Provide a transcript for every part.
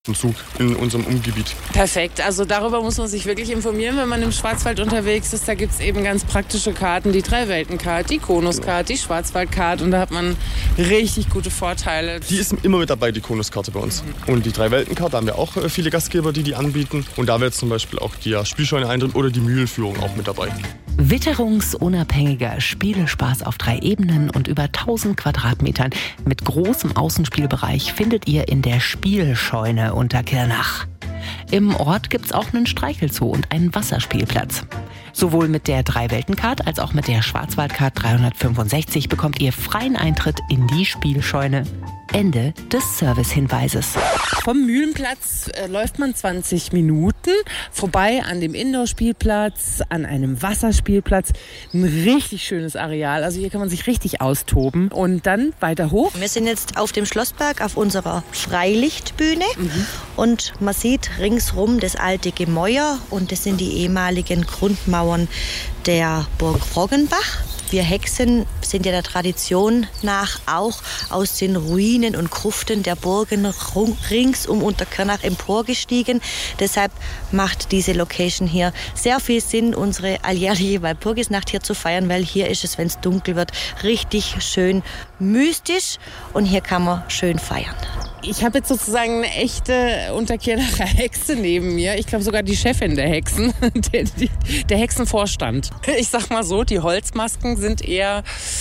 Zug in unserem Umgebiet. Perfekt, also darüber muss man sich wirklich informieren, wenn man im Schwarzwald unterwegs ist. Da gibt es eben ganz praktische Karten, die Drei-Welten-Card, die Konus-Card, die Schwarzwald-Card und da hat man richtig gute Vorteile. Die ist immer mit dabei, die Konus-Karte bei uns. Und die Drei-Welten-Card, da haben wir auch viele Gastgeber, die anbieten. Und da wäre jetzt zum Beispiel auch die Spielscheune Eintritt oder die Mühlenführung auch mit dabei. Witterungsunabhängiger Spielespaß auf 3 Ebenen und über 1000 Quadratmetern mit großem Außenspielbereich findet ihr in der Spielscheune Unterkirnach. Im Ort gibt's auch einen Streichelzoo und einen Wasserspielplatz. Sowohl mit der Drei-Welten-Card als auch mit der Schwarzwald-Card 365 bekommt ihr freien Eintritt in die Spielscheune. Ende des Servicehinweises. Vom Mühlenplatz läuft man 20 Minuten vorbei an dem Indoor-Spielplatz, an einem Wasserspielplatz. Ein richtig schönes Areal. Also hier kann man sich richtig austoben. Und dann weiter hoch. Wir sind jetzt auf dem Schlossberg auf unserer Freilichtbühne. Und man sieht ringsrum das alte Gemäuer und das sind die ehemaligen Grundmauern der Burg Roggenbach. Wir Hexen sind ja der Tradition nach auch aus den Ruinen und Gruften der Burgen rings um Unterkirnach emporgestiegen. Deshalb macht diese Location hier sehr viel Sinn, unsere alljährliche Walpurgisnacht hier zu feiern, weil hier ist es, wenn es dunkel wird, richtig schön mystisch und hier kann man schön feiern. Ich habe jetzt sozusagen eine echte Unterkirnacher Hexe neben mir. Ich glaube sogar die Chefin der Hexen, der Hexenvorstand. Ich sag mal so, die Holzmasken sind eher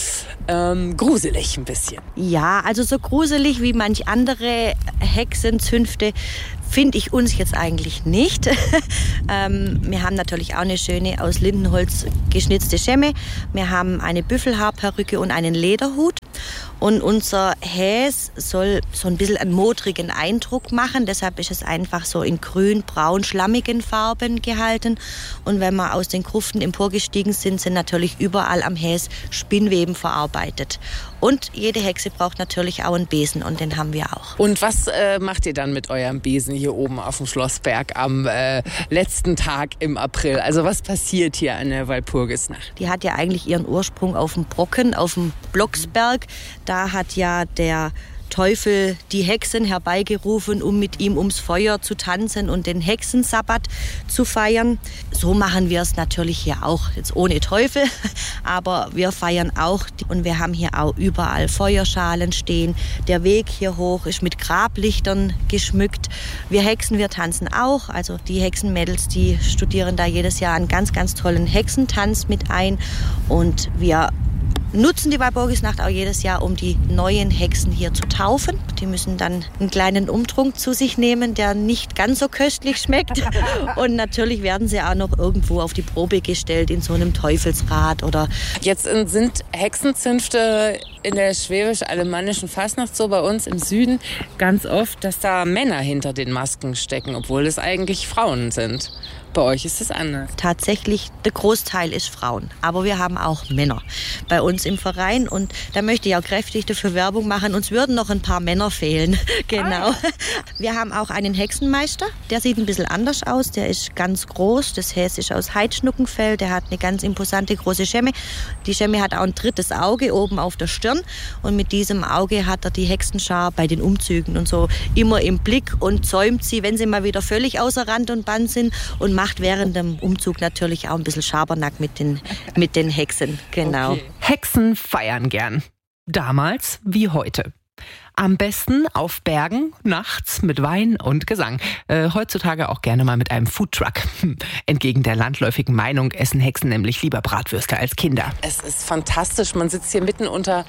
gruselig ein bisschen. Ja, also so gruselig wie manch andere Hexenzünfte finde ich uns jetzt eigentlich nicht. Wir haben natürlich auch eine schöne aus Lindenholz geschnitzte Schemme. Wir haben eine Büffelhaarperücke und einen Lederhut. Und unser Häs soll so ein bisschen einen modrigen Eindruck machen. Deshalb ist es einfach so in grün, braun, schlammigen Farben gehalten. Und wenn wir aus den Gruften emporgestiegen sind, sind natürlich überall am Häs Spinnweben verarbeitet. Und jede Hexe braucht natürlich auch einen Besen und den haben wir auch. Und was macht ihr dann mit eurem Besen hier oben auf dem Schlossberg am letzten Tag im April? Also was passiert hier an der Walpurgisnacht? Die hat ja eigentlich ihren Ursprung auf dem Brocken, auf dem Blocksberg. Da hat ja der Teufel die Hexen herbeigerufen, um mit ihm ums Feuer zu tanzen und den Hexensabbat zu feiern. So machen wir es natürlich hier auch, jetzt ohne Teufel, aber wir feiern auch. Und wir haben hier auch überall Feuerschalen stehen. Der Weg hier hoch ist mit Grablichtern geschmückt. Wir Hexen, wir tanzen auch. Also die Hexenmädels, die studieren da jedes Jahr einen ganz, ganz tollen Hexentanz mit ein. Und wir nutzen die Walpurgisnacht auch jedes Jahr, um die neuen Hexen hier zu taufen. Die müssen dann einen kleinen Umtrunk zu sich nehmen, der nicht ganz so köstlich schmeckt. Und natürlich werden sie auch noch irgendwo auf die Probe gestellt in so einem Teufelsrad oder. Jetzt sind Hexenzünfte in der schwäbisch-alemannischen Fastnacht so bei uns im Süden ganz oft, dass da Männer hinter den Masken stecken, obwohl es eigentlich Frauen sind. Bei euch ist es anders. Tatsächlich, der Großteil ist Frauen. Aber wir haben auch Männer bei uns im Verein. Und da möchte ich auch kräftig dafür Werbung machen. Uns würden noch ein paar Männer fehlen. Genau. Wir haben auch einen Hexenmeister. Der sieht ein bisschen anders aus. Der ist ganz groß. Das Häs ist aus Heidschnuckenfell. Der hat eine ganz imposante große Schemme. Die Schemme hat auch ein drittes Auge oben auf der Stirn. Und mit diesem Auge hat er die Hexenschar bei den Umzügen und so immer im Blick und zäumt sie, wenn sie mal wieder völlig außer Rand und Band sind und macht während dem Umzug natürlich auch ein bisschen Schabernack mit den Hexen. Genau. Okay. Hexen feiern gern. Damals wie heute. Am besten auf Bergen, nachts mit Wein und Gesang. Heutzutage auch gerne mal mit einem Foodtruck. Entgegen der landläufigen Meinung essen Hexen nämlich lieber Bratwürste als Kinder. Es ist fantastisch. Man sitzt hier mitten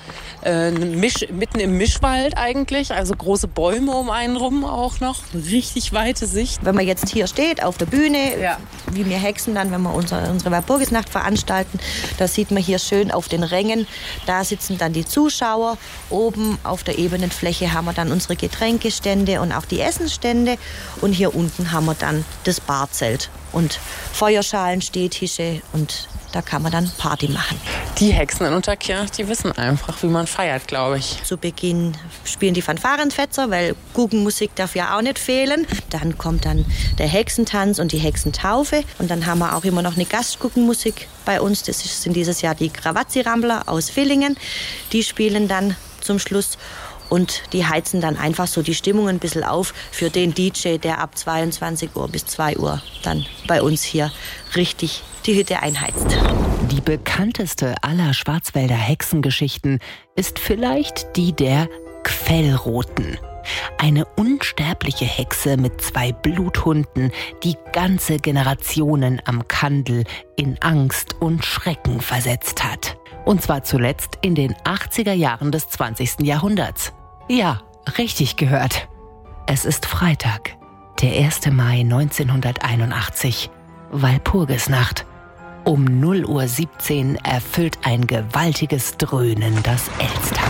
mitten im Mischwald eigentlich. Also große Bäume um einen rum auch noch. Richtig weite Sicht. Wenn man jetzt hier steht auf der Bühne, ja, wie wir Hexen dann, wenn wir unsere Walpurgisnacht veranstalten, da sieht man hier schön auf den Rängen. Da sitzen dann die Zuschauer. Oben auf der Ebenenfläche haben wir dann unsere Getränkestände und auch die Essensstände. Und hier unten haben wir dann das Barzelt und Feuerschalen, Stehtische und da kann man dann Party machen. Die Hexen in Unterkirnach, die wissen einfach, wie man feiert, glaube ich. Zu Beginn spielen die Fanfarenfetzer, weil Guggenmusik darf ja auch nicht fehlen. Dann kommt dann der Hexentanz und die Hexentaufe. Und dann haben wir auch immer noch eine Gastguggenmusik bei uns. Das sind dieses Jahr die Krawatzi-Rambler aus Villingen. Die spielen dann zum Schluss. Und die heizen dann einfach so die Stimmung ein bisschen auf für den DJ, der ab 22 Uhr bis 2 Uhr dann bei uns hier richtig die Hütte einheizt. Die bekannteste aller Schwarzwälder Hexengeschichten ist vielleicht die der Quellroten. Eine unsterbliche Hexe mit 2 Bluthunden, die ganze Generationen am Kandel in Angst und Schrecken versetzt hat. Und zwar zuletzt in den 80er Jahren des 20. Jahrhunderts. Ja, richtig gehört. Es ist Freitag, der 1. Mai 1981, Walpurgisnacht. Um 0:17 Uhr erfüllt ein gewaltiges Dröhnen das Elztal.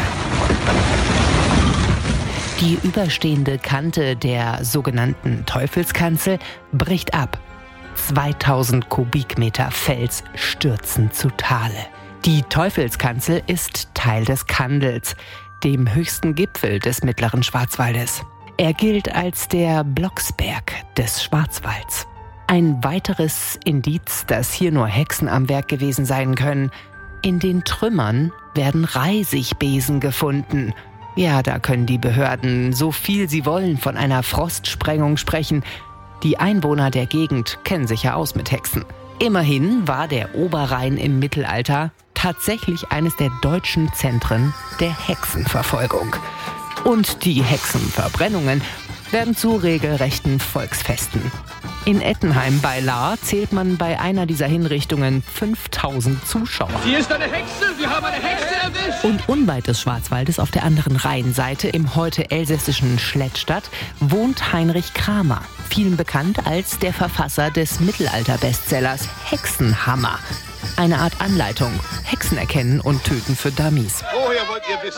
Die überstehende Kante der sogenannten Teufelskanzel bricht ab. 2000 Kubikmeter Fels stürzen zu Tale. Die Teufelskanzel ist Teil des Kandels, dem höchsten Gipfel des mittleren Schwarzwaldes. Er gilt als der Blocksberg des Schwarzwalds. Ein weiteres Indiz, dass hier nur Hexen am Werk gewesen sein können: in den Trümmern werden Reisigbesen gefunden. Ja, da können die Behörden so viel sie wollen von einer Frostsprengung sprechen. Die Einwohner der Gegend kennen sich ja aus mit Hexen. Immerhin war der Oberrhein im Mittelalter tatsächlich eines der deutschen Zentren der Hexenverfolgung. Und die Hexenverbrennungen werden zu regelrechten Volksfesten. In Ettenheim bei Lahr zählt man bei einer dieser Hinrichtungen 5000 Zuschauer. Hier ist eine Hexe, wir haben eine Hexe erwischt! Und unweit des Schwarzwaldes auf der anderen Rheinseite, im heute elsässischen Schlettstadt, wohnt Heinrich Kramer, vielen bekannt als der Verfasser des Mittelalter-Bestsellers Hexenhammer. Eine Art Anleitung, Hexen erkennen und töten für Dummies. Woher wollt ihr wissen?